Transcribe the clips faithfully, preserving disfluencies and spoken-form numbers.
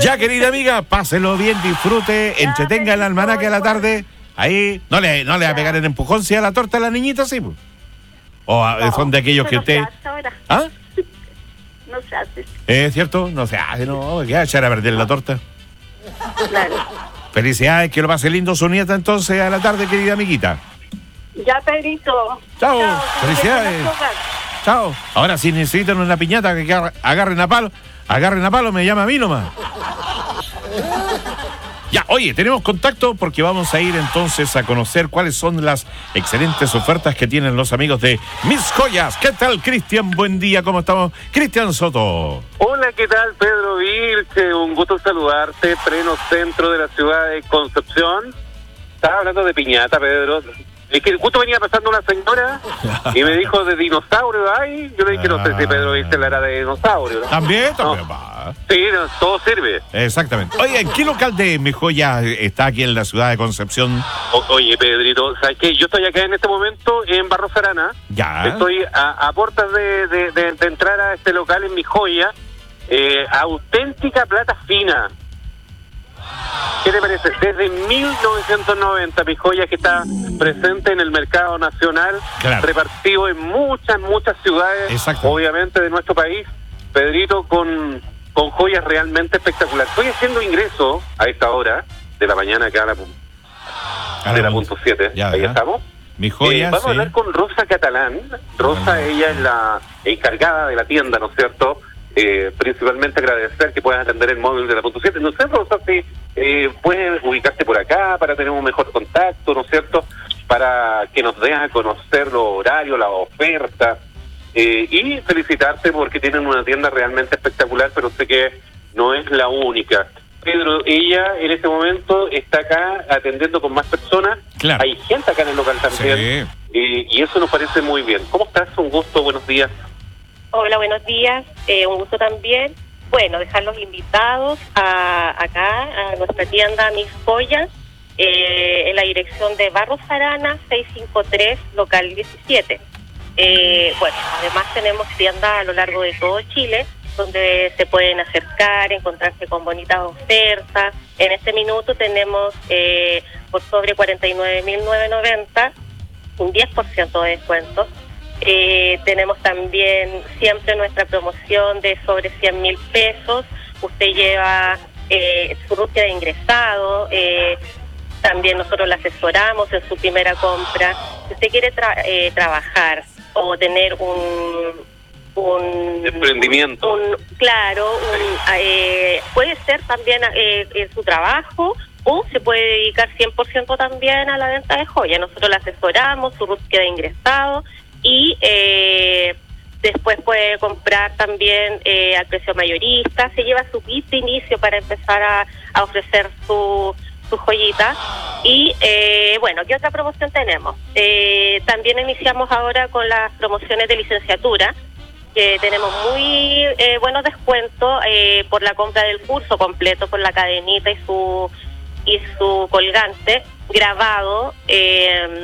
Ya, querida amiga, páselo bien, disfrute, ya, entretenga el almanaque a la tarde. Ahí, no le, no le va a pegar el empujón si a la torta a la niñita, sí. O a, no, son de aquellos que usted... ¿Ah? No se hace. ¿Es cierto? No se hace, no. ¿Qué va a echar a perder la torta? Claro. Felicidades, que lo pase lindo su nieta entonces a la tarde, querida amiguita. Ya, Pedrito. Chao. Chao. Felicidades. Chao. Ahora si necesitan una piñata que agarren a palo, agarren a palo, me llama a mí nomás. Ya, oye, tenemos contacto porque vamos a ir entonces a conocer cuáles son las excelentes ofertas que tienen los amigos de Mis Joyas. ¿Qué tal, Cristian? Buen día, ¿cómo estamos? Cristian Soto. Hola, ¿qué tal, Pedro Vilche? Un gusto saludarte, pleno centro de la ciudad de Concepción. Estaba hablando de piñata, Pedro. Es que justo venía pasando una señora y me dijo de dinosaurio. Ay, yo le dije, no sé si Pedro Vilche la era de dinosaurio, ¿no? ¿También? También no. va. Sí, no, todo sirve. Exactamente. Oye, ¿en qué local de Mis Joyas está aquí en la ciudad de Concepción? O, oye, Pedrito, ¿sabes qué? Yo estoy acá en este momento en Barros Arana. Ya. Estoy a, a puertas de, de, de, de entrar a este local en Mis Joyas. Eh, auténtica plata fina. ¿Qué te parece? Desde mil novecientos noventa, Mis Joyas, que está presente en el mercado nacional, claro, repartido en muchas, muchas ciudades, obviamente, de nuestro país. Pedrito, con, con joyas realmente espectaculares. Estoy haciendo ingreso a esta hora de la mañana acá a la, a de la punto siete. Ya, ahí ya. Estamos. Mis Joyas, eh, vamos sí. a hablar con Rosa Catalán. Rosa, ah. ella es la encargada de la tienda, ¿no es cierto? Eh, principalmente agradecer que puedas atender el móvil de la punto siete. No sé, Rosa, si eh, puedes ubicarte por acá para tener un mejor contacto, ¿no es cierto? Para que nos den a conocer los horarios, la oferta. Eh, y felicitarte porque tienen una tienda realmente espectacular, pero sé que no es la única. Pedro, ella en este momento está acá atendiendo con más personas. Claro. Hay gente acá en el local también. Sí. Eh, y eso nos parece muy bien. ¿Cómo estás? Un gusto, buenos días. Hola, buenos días. Eh, un gusto también. Bueno, dejarlos invitados a acá, a nuestra tienda Mis Joyas, eh, en la dirección de Barros Arana, seiscientos cincuenta y tres, local diecisiete. Eh, bueno, además tenemos tiendas a lo largo de todo Chile, donde se pueden acercar, encontrarse con bonitas ofertas. En este minuto tenemos eh, por sobre cuarenta y nueve mil novecientos noventa, un diez por ciento de descuento. Eh, tenemos también siempre nuestra promoción de sobre cien mil pesos. Usted lleva eh, su ruta de ingresado. Eh, también nosotros la asesoramos en su primera compra. Si usted quiere tra- eh, trabajar o tener un... un emprendimiento. Un, claro, un, eh, puede ser también eh, en su trabajo, o se puede dedicar cien por ciento también a la venta de joyas. Nosotros la asesoramos, su búsqueda de ingresado, y eh, después puede comprar también eh, al precio mayorista. Se lleva su kit de inicio para empezar a, a ofrecer su, su joyita. Y eh, bueno, ¿qué otra promoción tenemos? Eh, también iniciamos ahora con las promociones de licenciatura, que tenemos muy eh, buenos descuentos eh, por la compra del curso completo, por la cadenita y su y su colgante grabado. Eh,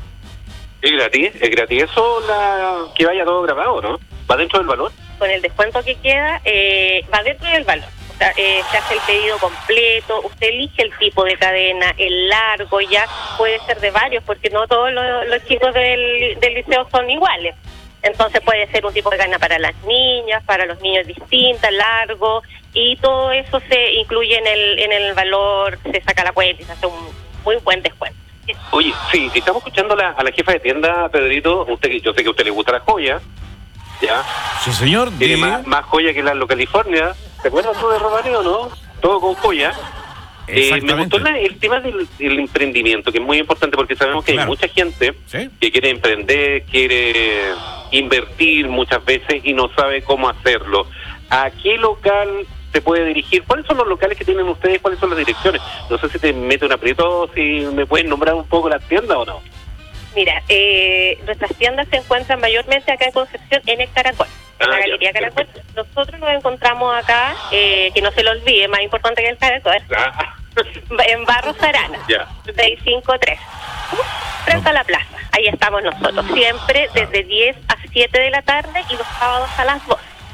¿Es gratis? ¿Es gratis eso la que vaya todo grabado, no? ¿Va dentro del valor? Con el descuento que queda, eh, va dentro del valor. O sea, eh, se hace el pedido completo, usted elige el tipo de cadena, el largo, ya puede ser de varios, porque no todos los, los chicos del, del liceo son iguales. Entonces puede ser un tipo de cadena para las niñas, para los niños distinta, largo, y todo eso se incluye en el en el valor, se saca la cuenta y se hace un muy buen descuento. Oye, sí, estamos escuchando a la, a la jefa de tienda, Pedrito. Usted, yo sé que a usted le gusta la joya, ¿ya? Sí, señor. Tiene de... más, más joya que la Loca California. ¿Te acuerdas tú de Romaneo, no? Todo con joya. Eh, me gustó la, el tema del, del emprendimiento, que es muy importante porque sabemos que claro. hay mucha gente ¿Sí? que quiere emprender, quiere invertir muchas veces y no sabe cómo hacerlo. ¿A qué local se puede dirigir? ¿Cuáles son los locales que tienen ustedes? ¿Cuáles son las direcciones? No sé si te mete un aprieto, si me pueden nombrar un poco las tiendas o no. Mira, eh, nuestras tiendas se encuentran mayormente acá en Concepción, en el Caracol, en ah, la Galería ya, Caracol. Perfecto. Nosotros nos encontramos acá, eh, que no se lo olvide, más importante que el Caracol, ah. en Barros Arana, ya. seiscientos cincuenta y tres, frente a la plaza. Ahí estamos nosotros, siempre desde diez a siete de la tarde y los sábados a las dos.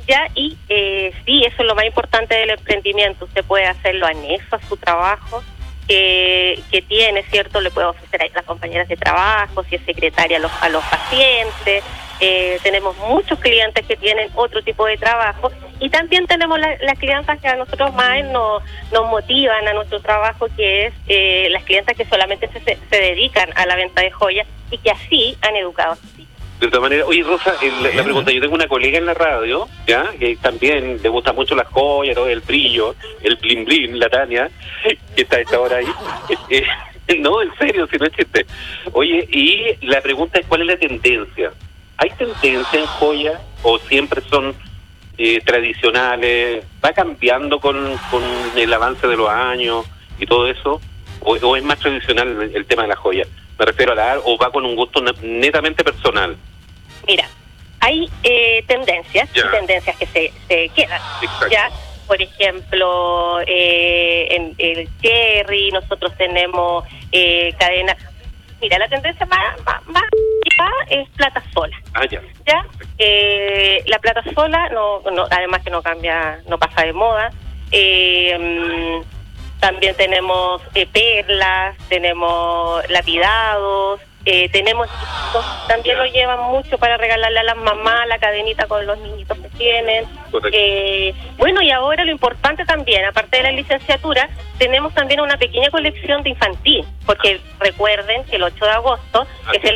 Ya, y eh, sí, eso es lo más importante del emprendimiento. Usted puede hacerlo anexo a su trabajo que, que tiene, ¿cierto? Le puede ofrecer a las compañeras de trabajo, si es secretaria, a los, a los pacientes. Eh, tenemos muchos clientes que tienen otro tipo de trabajo y también tenemos la, las clientas que a nosotros más nos, nos motivan a nuestro trabajo, que es eh, las clientas que solamente se, se dedican a la venta de joyas y que así han educado a sus hijos. De todas maneras, oye Rosa, el, la pregunta, yo tengo una colega en la radio, ya, que también le gusta mucho las joyas, todo el brillo, el blin blin, la Tania, que está a esta hora ahí. Eh, no, en serio, si no es chiste. Oye, y la pregunta es, ¿cuál es la tendencia? ¿Hay tendencia en joyas o siempre son eh, tradicionales? ¿Va cambiando con, con el avance de los años y todo eso? ¿O, o es más tradicional el, el tema de las joyas? Me refiero a la o va con un gusto netamente personal. Mira, hay eh, tendencias ya. y tendencias que se, se quedan. Exacto. Ya, por ejemplo, eh, en el Cherry nosotros tenemos eh, cadenas. Mira, la tendencia más, más, más es plata sola. Ah, ya. Ya, eh, la plata sola, no, no, además que no cambia, no pasa de moda. Eh, también tenemos eh, perlas, tenemos lapidados, eh, tenemos también lo llevan mucho para regalarle a las mamás la cadenita con los niñitos que tienen. Eh, bueno, y ahora lo importante también, aparte de la licenciatura, tenemos también una pequeña colección de infantil, porque recuerden que el ocho de agosto es el